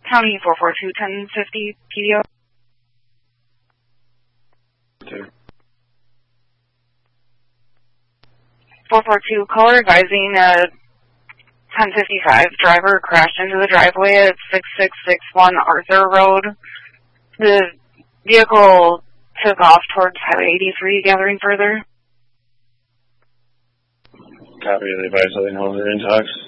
County 442-1050 PDO. 442, caller advising 1055 driver crashed into the driveway at 6661 Arthur Road. The vehicle took off towards Highway 83, gathering further. Copy, the advice, letting know they're in talks.